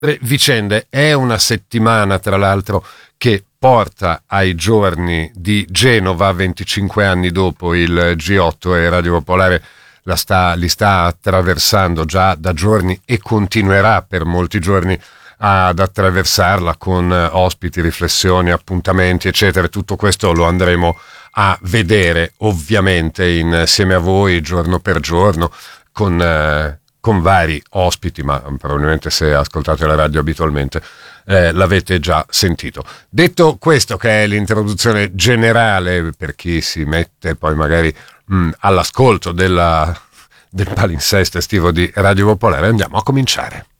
vicende. È una settimana, tra l'altro, che porta ai giorni di Genova, 25 anni dopo il G8, e Radio Popolare li sta attraversando già da giorni e continuerà per molti giorni ad attraversarla con ospiti, riflessioni, appuntamenti, eccetera. Tutto questo lo andremo a vedere ovviamente insieme a voi giorno per giorno con vari ospiti, ma probabilmente se ascoltate la radio abitualmente l'avete già sentito. Detto questo, che è l'introduzione generale per chi si mette poi magari all'ascolto del palinsesto estivo di Radio Popolare, andiamo a cominciare.